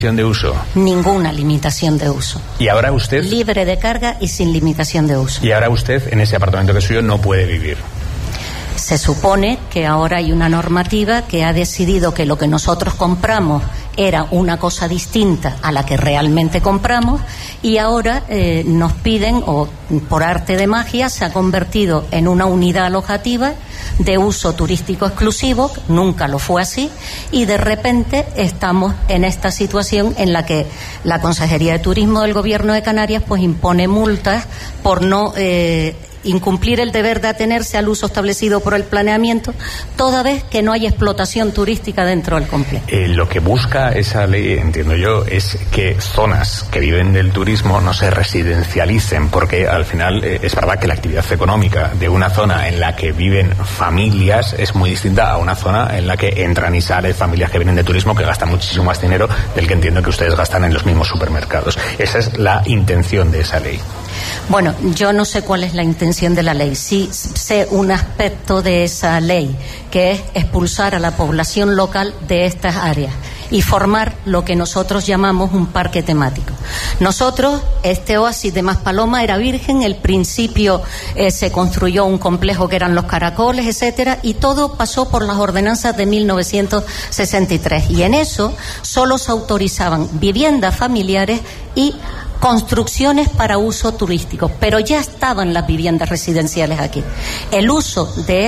de uso? Ninguna limitación de uso. ¿Y ahora usted? Libre de carga y sin limitación de uso. ¿Y ahora usted en ese apartamento que es suyo no puede vivir? Se supone que ahora hay una normativa que ha decidido que lo que nosotros compramos era una cosa distinta a la que realmente compramos, y ahora nos piden, o por arte de magia se ha convertido en una unidad alojativa de uso turístico exclusivo. Nunca lo fue así, y de repente estamos en esta situación en la que la Consejería de Turismo del Gobierno de Canarias pues impone multas por no incumplir el deber de atenerse al uso establecido por el planeamiento, toda vez que no hay explotación turística dentro del complejo. Lo que busca esa ley, entiendo yo, es que zonas que viven del turismo no se residencialicen, porque al final es verdad que la actividad económica de una zona en la que viven familias es muy distinta a una zona en la que entran y salen familias que vienen de turismo, que gastan muchísimo más dinero del que entiendo que ustedes gastan en los mismos supermercados. Esa es la intención de esa ley. Bueno, yo no sé cuál es la intención de la ley. Sí sé un aspecto de esa ley, que es expulsar a la población local de estas áreas y formar lo que nosotros llamamos un parque temático. Nosotros, este oasis de Maspaloma era virgen, el principio se construyó un complejo que eran los caracoles, etcétera, y todo pasó por las ordenanzas de 1963, y en eso solo se autorizaban viviendas familiares y construcciones para uso turístico, pero ya estaban las viviendas residenciales aquí. El uso de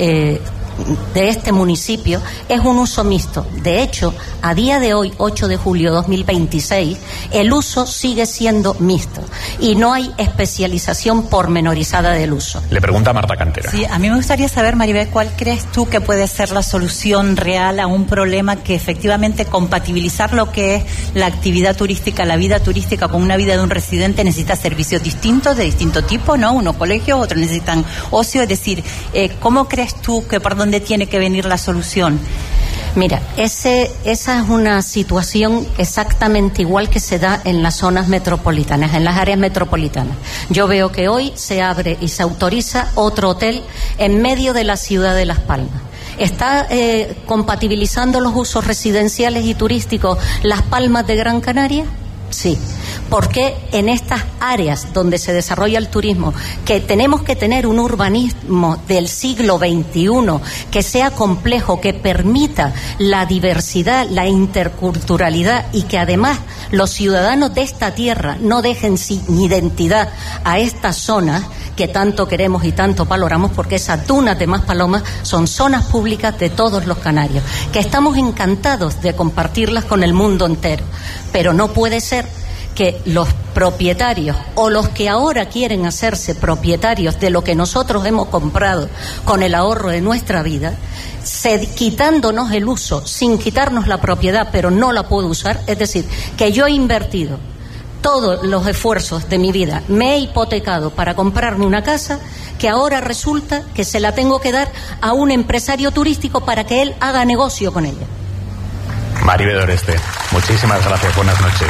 este municipio es un uso mixto. De hecho, a día de hoy, 8 de julio de 2026, el uso sigue siendo mixto y no hay especialización pormenorizada del uso. Le pregunta Marta Cantera. Sí, a mí me gustaría saber, Maribel, ¿cuál crees tú que puede ser la solución real a un problema que efectivamente compatibilizar lo que es la actividad turística, la vida turística con una vida de un residente necesita servicios distintos, de distinto tipo, ¿no? Unos colegios, otros necesitan ocio. Es decir, ¿cómo crees tú que por dónde tiene que venir la solución? Mira, esa es una situación exactamente igual que se da en las zonas metropolitanas, en las áreas metropolitanas. Yo veo que hoy se abre y se autoriza otro hotel en medio de la ciudad de Las Palmas. ¿Está compatibilizando los usos residenciales y turísticos Las Palmas de Gran Canaria? Sí. ¿Por qué en estas áreas donde se desarrolla el turismo, que tenemos que tener un urbanismo del siglo XXI que sea complejo, que permita la diversidad, la interculturalidad, y que además los ciudadanos de esta tierra no dejen sin identidad a estas zonas que tanto queremos y tanto valoramos, porque esas dunas de Maspaloma son zonas públicas de todos los canarios, que estamos encantados de compartirlas con el mundo entero, pero no puede ser que los propietarios o los que ahora quieren hacerse propietarios de lo que nosotros hemos comprado con el ahorro de nuestra vida, quitándonos el uso sin quitarnos la propiedad, pero no la puedo usar. Es decir, que yo he invertido todos los esfuerzos de mi vida, me he hipotecado para comprarme una casa, que ahora resulta que se la tengo que dar a un empresario turístico para que él haga negocio con ella. Maribel Oreste, muchísimas gracias, buenas noches.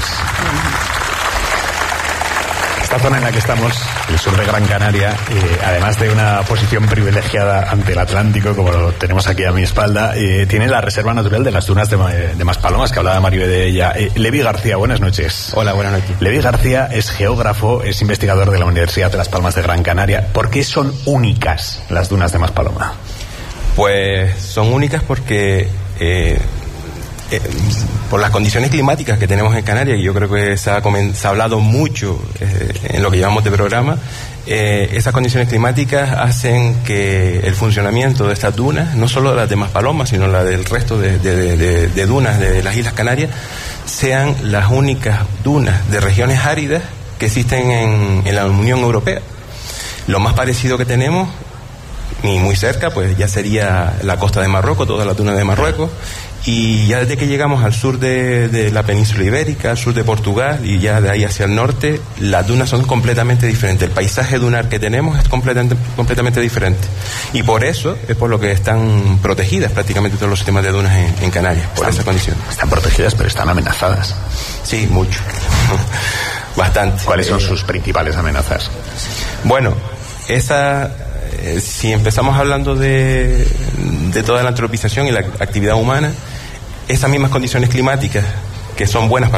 Esta zona en la que estamos, el sur de Gran Canaria, además de una posición privilegiada ante el Atlántico, como lo tenemos aquí a mi espalda, tiene la Reserva Natural de las Dunas de Maspalomas, que hablaba Mario de ella. Levi García, buenas noches. Hola, buenas noches. Levi García es geógrafo, es investigador de la Universidad de Las Palmas de Gran Canaria. ¿Por qué son únicas las dunas de Maspaloma? Pues son únicas porque por las condiciones climáticas que tenemos en Canarias, y yo creo que se ha hablado mucho en lo que llevamos de programa, esas condiciones climáticas hacen que el funcionamiento de estas dunas, no solo las de Maspaloma, sino la del resto de dunas de las Islas Canarias, sean las únicas dunas de regiones áridas que existen en la Unión Europea. Lo más parecido que tenemos, y muy cerca, pues ya sería la costa de Marruecos, todas las dunas de Marruecos. Y ya desde que llegamos al sur de la península ibérica, al sur de Portugal, y ya de ahí hacia el norte, las dunas son completamente diferentes. El paisaje dunar que tenemos es completamente diferente. Y por eso es por lo que están protegidas prácticamente todos los sistemas de dunas en Canarias, por esa condición. Están protegidas, pero están amenazadas. Sí, mucho. Bastante. ¿Cuáles son sus principales amenazas? Bueno, si empezamos hablando de toda la antropización y la actividad humana, esas mismas condiciones climáticas que son buenas